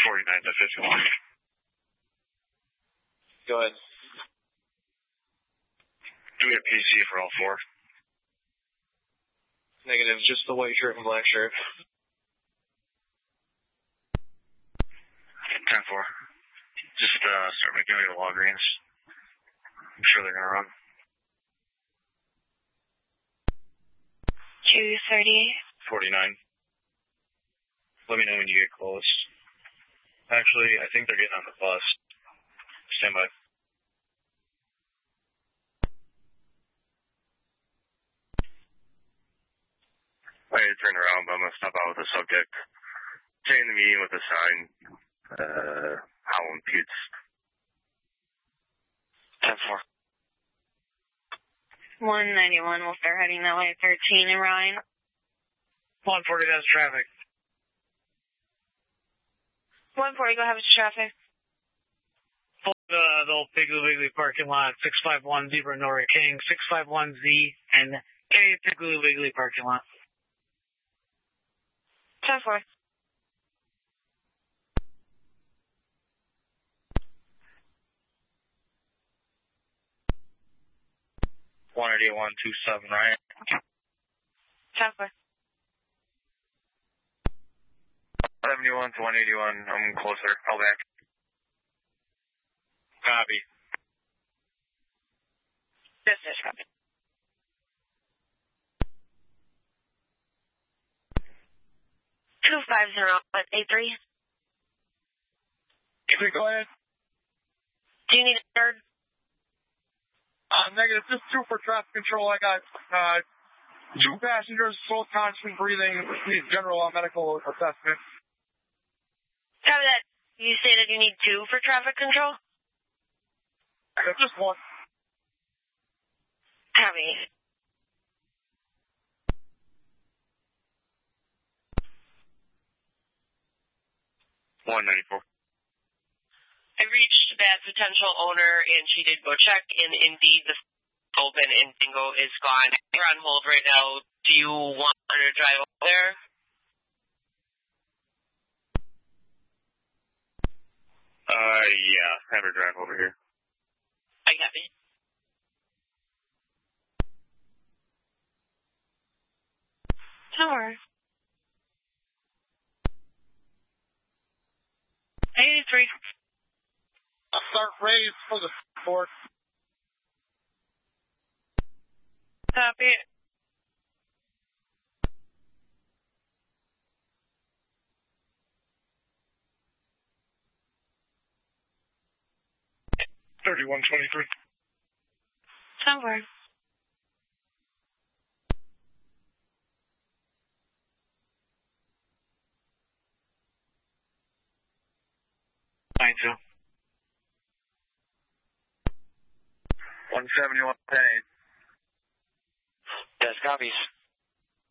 49 to 51. Go ahead. Do we have PC for all four? Negative, just the white shirt and black shirt. 10-4. Just start making me the Walgreens. I'm sure they're going to run. 230. 49. Let me know when you get close. Actually, I think they're getting on the bus. Stand by. I turned around, but I'm going to stop out with the subject. Stay in the meeting with a sign. Howland Putes. 10-4. 191, we'll start heading that way. 13 and Ryan. 140, that's traffic. 140, go ahead with traffic. The old Piggly Wiggly parking lot, 651 Zebra Nora King, 651Z and K Piggly Wiggly parking lot. 10-4. $181.27, right? 10-4. 71 to 181, I'm closer. Call back. Copy. Business copy. Two 5083. Go ahead. Do you need a third? Negative, just 2 for traffic control. I got 2 passengers, both constantly breathing, need general medical assessment. Copy that. You stated you need 2 for traffic control? Just 1. Copy. $194. I reached that potential owner, and she did go check, and indeed the open and bingo is gone. We're on hold right now. Do you want her to drive over there? Yeah, have her drive over here. I copy. Tower. 83. I'll start raise for the board. Copy. $31.23. Somewhere. Thank you. 171.10. Yes, copies.